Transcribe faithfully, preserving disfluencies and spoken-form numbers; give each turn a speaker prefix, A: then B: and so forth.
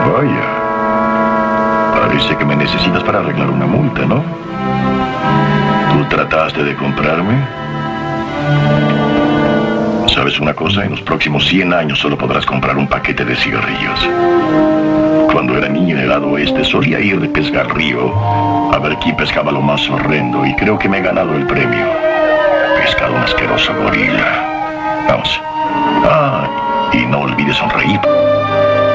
A: Vaya. Parece que me necesitas para arreglar una multa, ¿no? ¿Tú trataste de comprarme? ¿Sabes una cosa? En los próximos cien años solo podrás comprar un paquete de cigarrillos. Cuando era niño en el lado oeste solía ir de pesca al río a ver quién pescaba lo más horrendo y creo que me he ganado el premio. He pescado un asqueroso gorila. Vamos. Ah, y no olvides sonreír.